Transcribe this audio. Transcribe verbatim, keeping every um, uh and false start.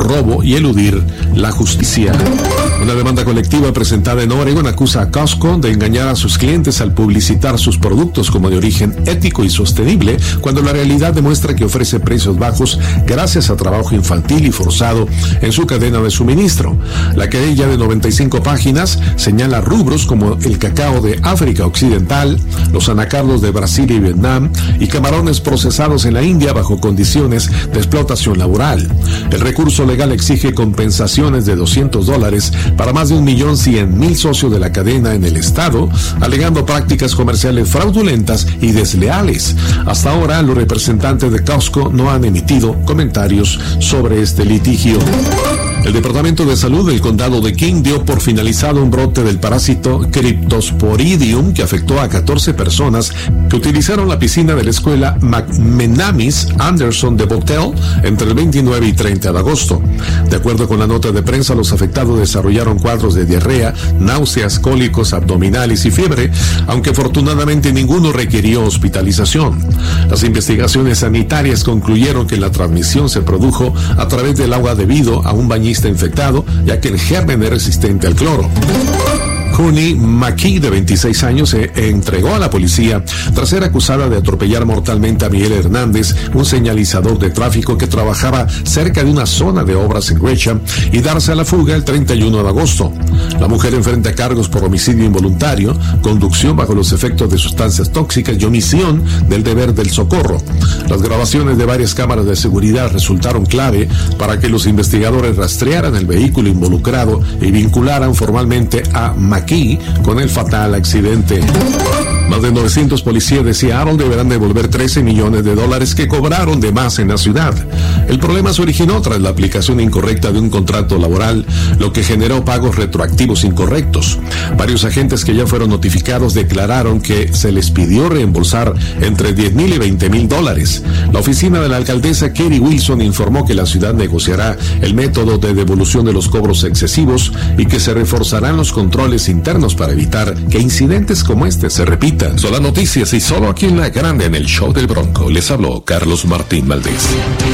robo y eludir la justicia. Una demanda colectiva presentada en Oregon acusa a Costco de engañar a sus clientes al publicitar sus productos como de origen ético y sostenible, cuando la realidad demuestra que ofrece precios bajos gracias a trabajo infantil y forzado en su cadena de suministro. La querella de noventa y cinco páginas señala rubros como el cacao de África Occidental, los anacardos de Brasil y Vietnam y camarones procesados en la India bajo condiciones de explotación laboral. El recurso legal exige compensaciones de doscientos dólares para más de un millón cien mil socios de la cadena en el estado, alegando prácticas comerciales fraudulentas y desleales. Hasta ahora, los representantes de Costco no han emitido comentarios sobre este litigio. El Departamento de Salud del Condado de King dio por finalizado un brote del parásito Cryptosporidium que afectó a catorce personas que utilizaron la piscina de la escuela McMenamis Anderson de Botell entre el veintinueve y treinta de agosto. De acuerdo con la nota de prensa, los afectados desarrollaron cuadros de diarrea, náuseas, cólicos abdominales y fiebre, aunque afortunadamente ninguno requirió hospitalización. Las investigaciones sanitarias concluyeron que la transmisión se produjo a través del agua debido a un bañista infectado, ya que el germen es resistente al cloro. Courtney McKee, de veintiséis años, se entregó a la policía tras ser acusada de atropellar mortalmente a Miguel Hernández, un señalizador de tráfico que trabajaba cerca de una zona de obras en Gresham, y darse a la fuga el treinta y uno de agosto. La mujer enfrenta cargos por homicidio involuntario, conducción bajo los efectos de sustancias tóxicas y omisión del deber del socorro. Las grabaciones de varias cámaras de seguridad resultaron clave para que los investigadores rastrearan el vehículo involucrado y vincularan formalmente a McKee con el fatal accidente. Más de novecientos policías de Seattle deberán devolver trece millones de dólares que cobraron de más en la ciudad. El problema se originó tras la aplicación incorrecta de un contrato laboral, lo que generó pagos retroactivos incorrectos. Varios agentes que ya fueron notificados declararon que se les pidió reembolsar entre diez mil y veinte mil dólares. La oficina de la alcaldesa Katie Wilson informó que la ciudad negociará el método de devolución de los cobros excesivos y que se reforzarán los controles internos para evitar que incidentes como este se repitan. Son las noticias y solo aquí en La Grande, en el show del Bronco. Les habló Carlos Martín Valdés.